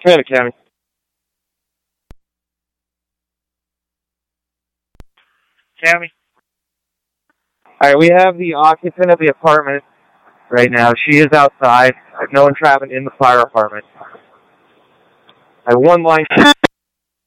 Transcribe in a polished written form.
Commander County. County. Alright, we have the occupant of the apartment right now. She is outside. No one traveling in the fire apartment. I have one line.